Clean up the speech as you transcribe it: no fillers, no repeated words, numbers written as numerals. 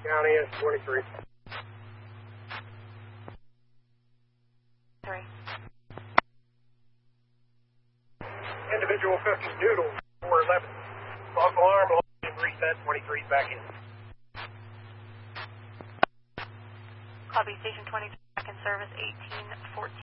County is 23. 3. Individual cooking noodles, 411. False alarm, reset, 23 back in. Copy, Station 23, back in service, 1814.